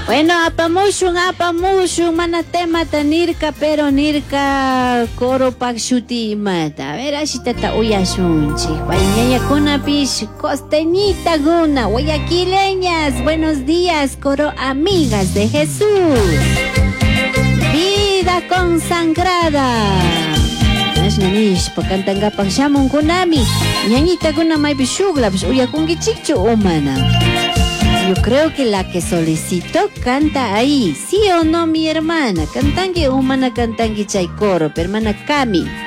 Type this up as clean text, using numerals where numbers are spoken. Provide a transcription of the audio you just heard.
Bueno, apamushun, mana temata nirka, pero nirka coro pakshuti imata. A ver, así tata uyashunchi. Bañayakuna pish, costeñita guna, guayaquileñas. Buenos días, coro amigas de Jesús. Vida consagrada. Nanish, pakantanga pakshamun kunami. Ñañita guna maypi shugla, uyakungi chichu umana. Yo creo que la que solicitó canta ahí. ¿Sí o no, mi hermana? Cantangue humana, cantangue chay coro, pero hermana Cami.